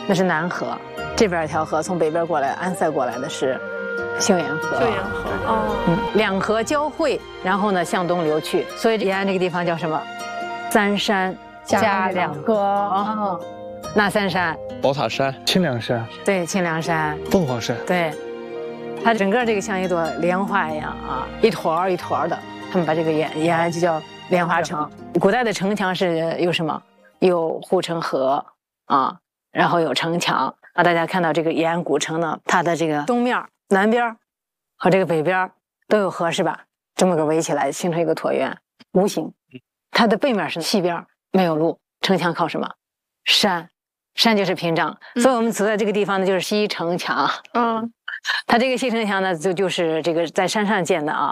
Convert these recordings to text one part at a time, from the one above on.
那是南河，这边一条河从北边过来，安塞过来的是岫岩河。 岫岩河哦， 两河交汇，然后呢向东流去，所以延安这个地方叫什么？三山加两河。哦，哪三山？ 宝塔山、 清凉山， 对，清凉山、 凤凰山， 对，它整个这个像一朵莲花一样啊，一坨一坨的，他们把这个延安就叫莲花城。古代的城墙是有什么？有护城河啊，然后有城墙啊。大家看到这个延安古城呢，它的这个东面、南边和这个北边都有河，是吧？这么个围起来，形成一个椭圆弧形。它的背面是西边没有路，城墙靠什么？山。山就是屏障，所以我们走在这个地方呢，就是西城墙。它这个西城墙呢，就是这个在山上建的啊。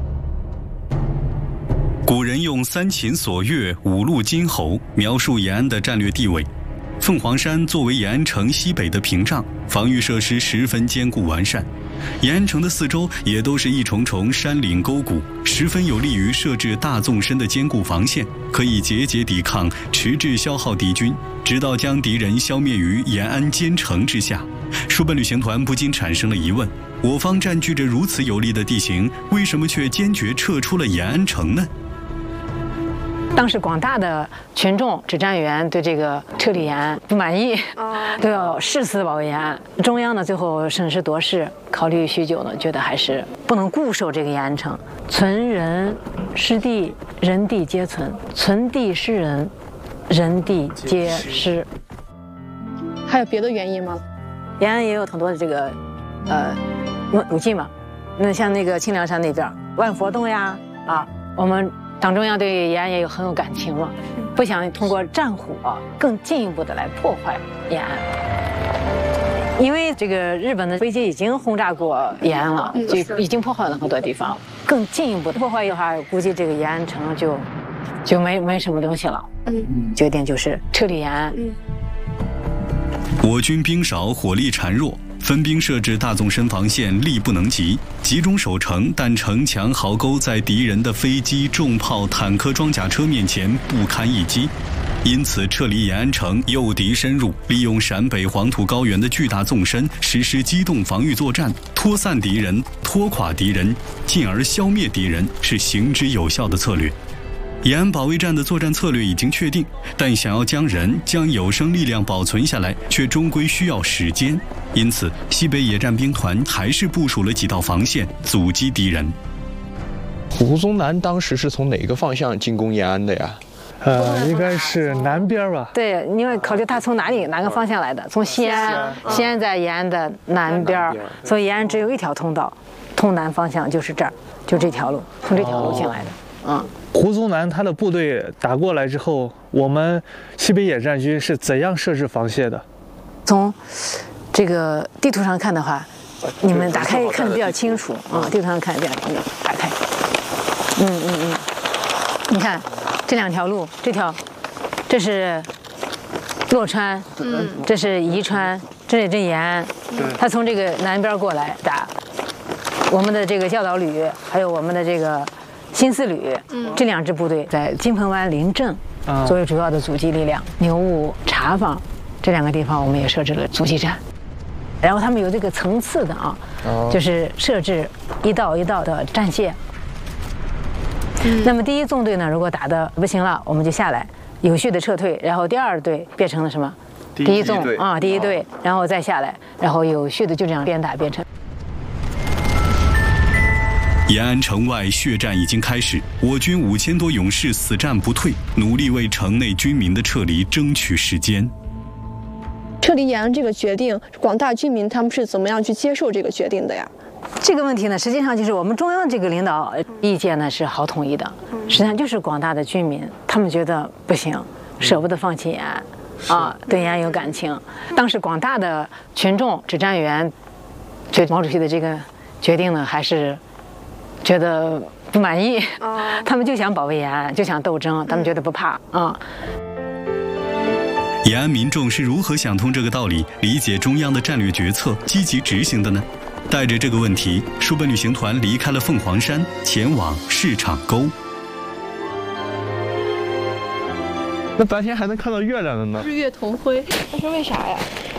古人用三秦锁岳、五路金侯描述延安的战略地位。凤凰山作为延安城西北的屏障，防御设施十分坚固完善。延安城的四周也都是一重重山岭沟谷，十分有利于设置大纵深的坚固防线，可以节节抵抗，迟滞消耗敌军，直到将敌人消灭于延安坚城之下。书本旅行团不禁产生了疑问：我方占据着如此有利的地形，为什么却坚决撤出了延安城呢？ 当时广大的群众、指战员对这个撤离延安不满意，都要誓死保卫延安。中央呢，最后审时度势，考虑许久呢，觉得还是不能固守这个延安城。存人失地，人地皆存；存地失人，人地皆失。 还有别的原因吗？ 延安也有很多的这个古迹嘛，那像那个清凉山那边万佛洞呀，我们党中央对延安也很有感情了，不想通过战火更进一步的来破坏延安。因为这个日本的飞机已经轰炸过延安了，就已经破坏了很多地方，更进一步的破坏的话，估计这个延安城就没什么东西了。决定就是撤离延安。 我军兵少，火力孱弱，分兵设置大纵深防线，力不能及，集中守城，但城墙壕沟在敌人的飞机、重炮、坦克、装甲车面前不堪一击。因此，撤离延安城，诱敌深入，利用陕北黄土高原的巨大纵深，实施机动防御作战，拖散敌人，拖垮敌人，进而消灭敌人，是行之有效的策略。延安保卫战的作战策略已经确定，但想要将有生力量保存下来，却终归需要时间。因此，西北野战兵团还是部署了几道防线，阻击敌人。 胡宗南当时是从哪个方向进攻延安的呀？ 应该是南边吧。 对，因为考虑他从哪个方向来的，从西安在延安的南边，所以延安只有一条通道，通南方向就是这儿，就这条路，从这条路进来的。 胡宗南他的部队打过来之后，我们西北野战军是怎样设置防线的？从这个地图上看的话，你们打开看得比较清楚地图上看得比较清楚，打开。你看这两条路，这是洛川，这是宜川，这是延安。他从这个南边过来打我们的这个教导旅，还有我们的这个新四旅，这两支部队在金盆湾临镇作为主要的阻击力量。牛务、茶坊这两个地方，我们也设置了阻击战。然后他们有这个层次的就是设置一道一道的战线。那么第一纵队呢，如果打得不行了，我们就下来，有序的撤退，然后第二队变成了什么？第一纵第一队，然后再下来，然后有序的就这样边打边撤。 延安城外血战已经开始，我军5000多勇士死战不退，努力为城内军民的撤离争取时间。 撤离延安这个决定，广大军民他们是怎么样去接受这个决定的呀？ 这个问题呢，实际上就是我们中央这个领导意见呢是好统一的，实际上就是广大的军民他们觉得不行，舍不得放弃延安对延安有感情。当时广大的群众、指战员对毛主席的这个决定呢，还是觉得不满意，他们就想保卫延安，就想斗争，他们觉得不怕延安民众是如何想通这个道理，理解中央的战略决策，积极执行的呢？带着这个问题，书本旅行团离开了凤凰山，前往市场沟。 那白天还能看到月亮的呢？ 日月同辉，那是为啥呀？